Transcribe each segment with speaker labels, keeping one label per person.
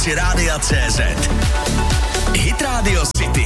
Speaker 1: aplikaci Rádia CZ. Hit Radio City.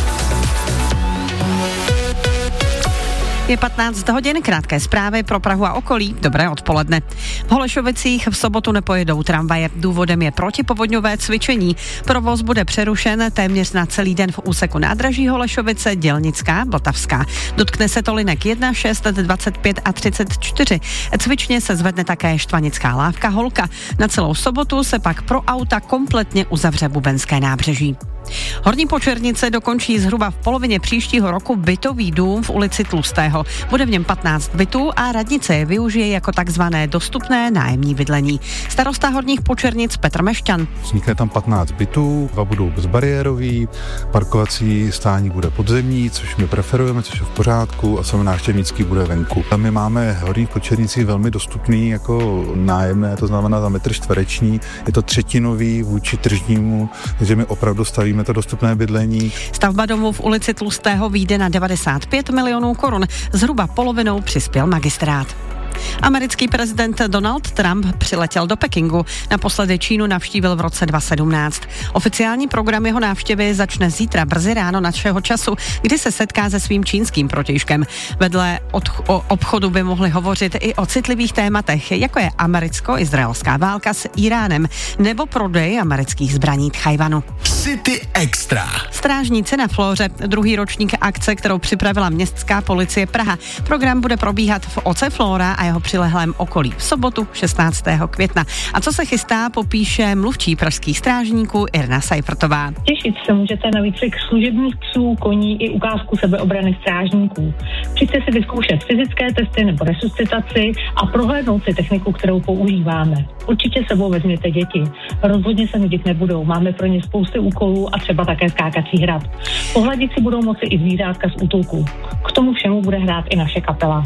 Speaker 2: Je 15 hodin, krátké zprávy pro Prahu a okolí. Dobré odpoledne. V Holešovicích v sobotu nepojedou tramvaje. Důvodem je protipovodňové cvičení. Provoz bude přerušen téměř na celý den v úseku nádraží Holešovice, Dělnická, Vltavská. Dotkne se to linek 1, 6, 25 a 34. Cvičně se zvedne také Štvanická lávka Holka. Na celou sobotu se pak pro auta kompletně uzavře Bubenské nábřeží. Horní Počernice dokončí zhruba v polovině příštího roku bytový dům v ulici Tlustého. Bude v něm 15 bytů a radnice je využije jako takzvané dostupné nájemní bydlení. Starosta Horních Počernic Petr Mešťan.
Speaker 3: Vznikne tam 15 bytů, 2 budou bezbariérový, parkovací stání bude podzemní, což my preferujeme, což je v pořádku, a samé návštěvnický bude venku. A my máme v Horních Počernicích velmi dostupný jako nájemné, to znamená za metr čtvereční, je to třetinový vůči tržnímu, takže my opravdu stavíme to dostupné bydlení.
Speaker 2: Stavba domu v ulici Tlustého vyjde na 95 milionů korun. Zhruba polovinou přispěl magistrát. Americký prezident Donald Trump přiletěl do Pekingu. Naposledy Čínu navštívil v roce 2017. Oficiální program jeho návštěvy začne zítra brzy ráno našeho času, kdy se setká se svým čínským protějškem. Vedle obchodu by mohli hovořit i o citlivých tématech, jako je americko-izraelská válka s Iránem nebo prodej amerických zbraní Tchajwanu.
Speaker 1: City Extra.
Speaker 2: Strážníci na Flóře, druhý ročník akce, kterou připravila městská policie Praha. Program bude probíhat v OC Flóra a jeho přilehlém okolí v sobotu 16. května. A co se chystá, popíše mluvčí pražských strážníků Irna Seifertová.
Speaker 4: Těšit se můžete na výcvik služebních psů, koní i ukázku sebeobrany strážníků. Přijďte si vyzkoušet fyzické testy nebo resuscitaci a prohlédnout si techniku, kterou používáme. Určitě sebou vezměte děti. Rozhodně se nudit nebudou. Máme pro ně spousty úkolů a třeba také skákací hrad. Pohladit si budou moci i zvířátka z útulku. K tomu všemu bude hrát i naše kapela.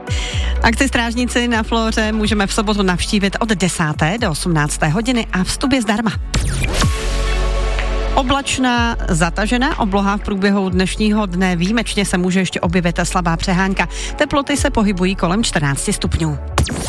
Speaker 2: Akci Strážníci na Flóře můžeme v sobotu navštívit od 10. do 18. hodiny a vstup je zdarma. Oblačná, zatažená obloha v průběhu dnešního dne, výjimečně se může ještě objevit slabá přehánka. Teploty se pohybují kolem 14 stupňů.